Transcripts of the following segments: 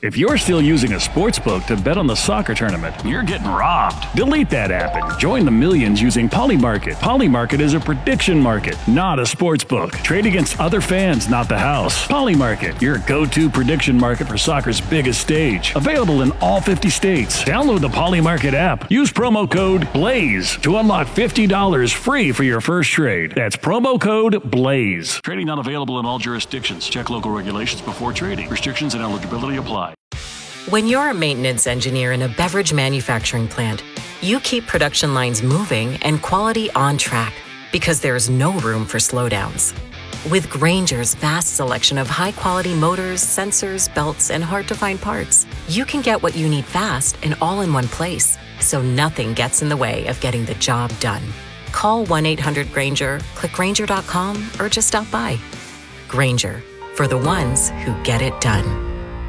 If you're still using a sportsbook to bet on the soccer tournament, you're getting robbed. Delete that app and join the millions using Polymarket. Polymarket is a prediction market, not a sportsbook. Trade against other fans, not the house. Polymarket, your go-to prediction market for soccer's biggest stage. Available in all 50 states. Download the Polymarket app. Use promo code BLAZE to unlock $50 free for your first trade. That's promo code BLAZE. Trading not available in all jurisdictions. Check local regulations before trading. Restrictions and eligibility apply. When you're a maintenance engineer in a beverage manufacturing plant, you keep production lines moving and quality on track because there's no room for slowdowns. With Grainger's vast selection of high-quality motors, sensors, belts, and hard-to-find parts, you can get what you need fast and all in one place, so nothing gets in the way of getting the job done. Call 1-800-GRAINGER, click Grainger.com, or just stop by. Grainger, for the ones who get it done.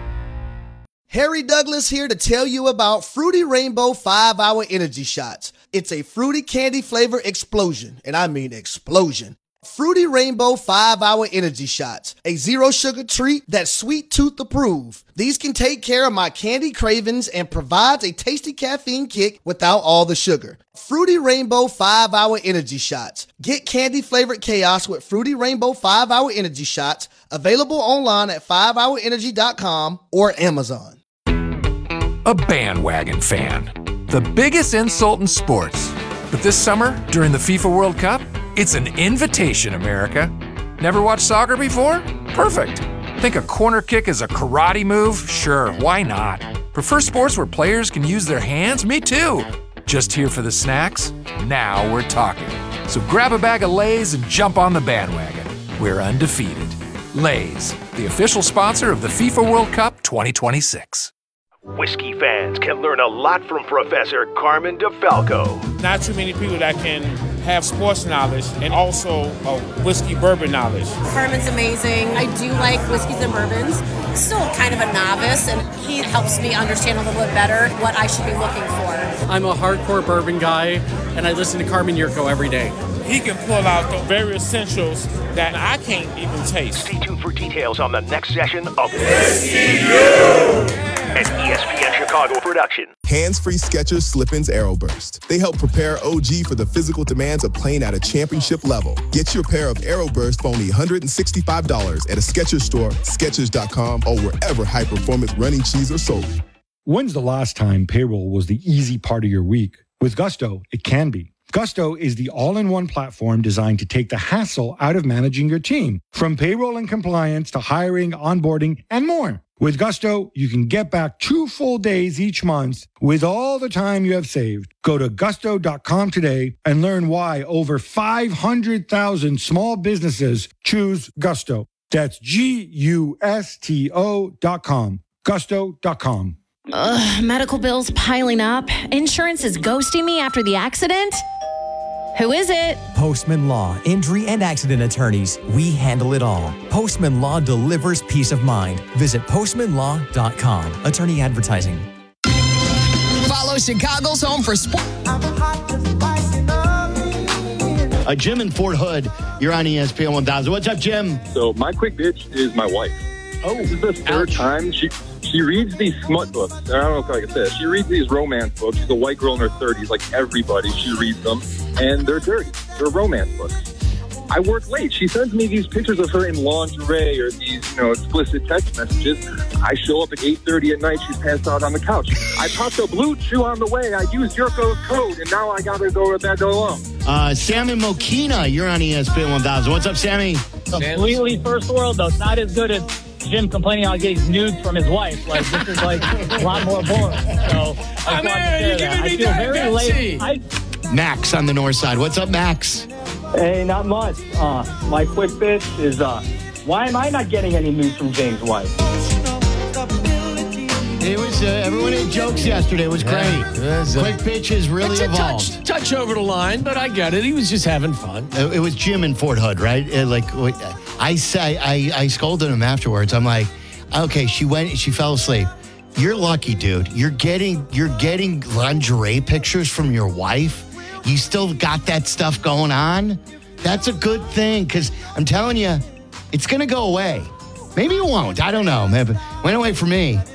Harry Douglas here to tell you about Fruity Rainbow 5-Hour Energy Shots. It's a fruity candy flavor explosion, and I mean explosion. Fruity Rainbow 5-Hour Energy Shots, a zero-sugar treat that's sweet tooth approved. These can take care of my candy cravings and provides a tasty caffeine kick without all the sugar. Fruity Rainbow 5-Hour Energy Shots. Get candy-flavored chaos with Fruity Rainbow 5-Hour Energy Shots, available online at 5hourenergy.com or Amazon. A bandwagon fan. The biggest insult in sports. But this summer, during the FIFA World Cup, it's an invitation, America. Never watched soccer before? Perfect. Think a corner kick is a karate move? Sure, why not? Prefer sports where players can use their hands? Me too. Just here for the snacks? Now we're talking. So grab a bag of Lay's and jump on the bandwagon. We're undefeated. Lay's, the official sponsor of the FIFA World Cup 2026. Whiskey fans can learn a lot from Professor Carmen DeFalco. Not too many people that can have sports knowledge and also a whiskey bourbon knowledge. Carmen's amazing. I do like whiskeys and bourbons. Still kind of a novice, and he helps me understand a little bit better what I should be looking for. I'm a hardcore bourbon guy, and I listen to Carmen Yurko every day. He can pull out the very essentials that I can't even taste. Stay tuned for details on the next session of Whiskey U! An ESPN Chicago production. Hands-free Skechers Slip-ins Aeroburst. They help prepare OG for the physical demands of playing at a championship level. Get your pair of Aeroburst for only $165 at a Skechers store, Skechers.com, or wherever high-performance running shoes are sold. When's the last time payroll was the easy part of your week? With Gusto, it can be. Gusto is the all-in-one platform designed to take the hassle out of managing your team, from payroll and compliance to hiring, onboarding, and more. With Gusto, you can get back 2 full days each month with all the time you have saved. Go to gusto.com today and learn why over 500,000 small businesses choose Gusto. That's Gusto.com. Gusto.com. Medical bills piling up. Insurance is ghosting me after the accident. Who is it? Postman Law, injury and accident attorneys. We handle it all. Postman Law delivers peace of mind. Visit postmanlaw.com. Attorney advertising. Follow Chicago's Home for Sport. Jim in Fort Hood, you're on ESPN 1000. What's up, Jim? So my quick bitch is my wife. Oh, this is the third time she reads these smut books. I don't know if I can say it. She reads these romance books. She's a white girl in her 30s, like everybody. She reads them, and they're dirty. They're romance books. I work late. She sends me these pictures of her in lingerie or these, explicit text messages. I show up at 8:30 at night. She's passed out on the couch. I popped a Blue Chew on the way. I used Yurko's code, and now I got to go to bed alone. Sammy Mokina, you're on ESPN 1000. What's up, Sammy? Completely first world, though. It's not as good as Jim complaining about getting nudes from his wife. Like, this is like a lot more boring. So I feel very late. Max on the north side. What's up, Max? Hey, not much. My quick bitch is, why am I not getting any news from James' wife? It was, everyone had jokes yesterday. It was great. Quick bitch has really evolved. Touch over the line, but I get it. He was just having fun. It was Jim in Fort Hood, right? I scolded him afterwards. I'm like, okay, she fell asleep. You're lucky, dude. You're getting lingerie pictures from your wife. You still got that stuff going on. That's a good thing, because I'm telling you, it's going to go away. Maybe it won't. I don't know. Maybe it went away for me.